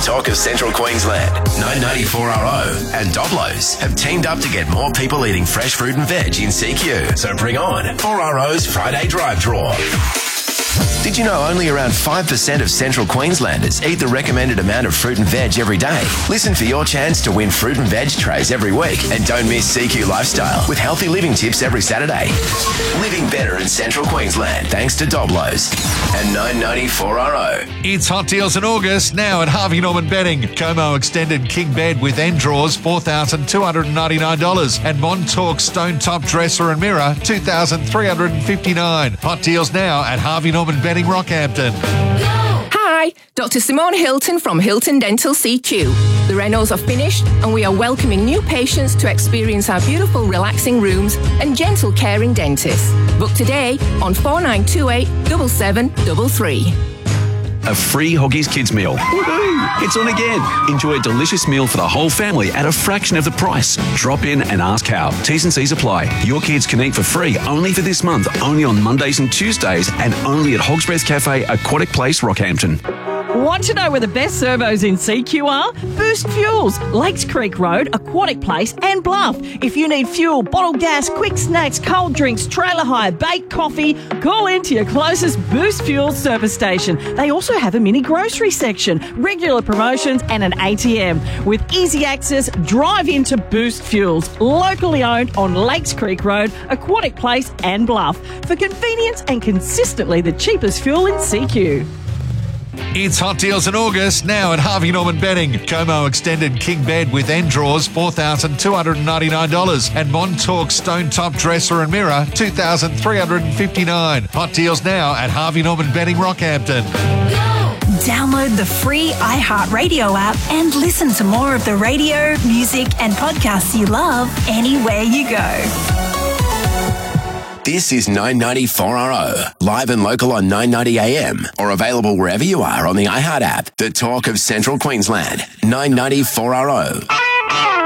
talk of Central Queensland. 994RO and Doblos have teamed up to get more people eating fresh fruit and veg in CQ. So bring on 4RO's Friday Drive Draw. Did you know only around 5% of Central Queenslanders eat the recommended amount of fruit and veg every day? Listen for your chance to win fruit and veg trays every week, and don't miss CQ Lifestyle with healthy living tips every Saturday. Living better in Central Queensland thanks to Doblos and 994RO. It's hot deals in August now at Harvey Norman Bedding. Como extended king bed with end drawers, $4,299, and Montauk stone top dresser and mirror, $2,359. Hot deals now at Harvey Norman Bedding, Rockhampton. Hi, Dr. Simone Hilton from Hilton Dental CQ. The renos are finished and we are welcoming new patients to experience our beautiful relaxing rooms and gentle caring dentists. Book today on 4928 7733. A free Hoggies Kids meal. Woohoo! It's on again. Enjoy a delicious meal for the whole family at a fraction of the price. Drop in and ask how. T's and C's apply. Your kids can eat for free only for this month, only on Mondays and Tuesdays, and only at Hog's Breath Cafe, Aquatic Place, Rockhampton. Want to know where the best servos in CQ are? Boost Fuels, Lakes Creek Road, Aquatic Place and Bluff. If you need fuel, bottled gas, quick snacks, cold drinks, trailer hire, baked coffee, call into your closest Boost Fuels service station. They also have a mini grocery section, regular promotions and an ATM. With easy access, drive into Boost Fuels, locally owned on Lakes Creek Road, Aquatic Place and Bluff. For convenience and consistently the cheapest fuel in CQ. It's hot deals in August now at Harvey Norman Bedding. Como extended king bed with end drawers, $4,299, and Montauk stone top dresser and mirror, $2,359. Hot deals now at Harvey Norman Bedding, Rockhampton. Download the free iHeartRadio app and listen to more of the radio, music and podcasts you love anywhere you go. This is 994RO, live and local on 990am, or available wherever you are on the iHeart app. The talk of Central Queensland, 994RO.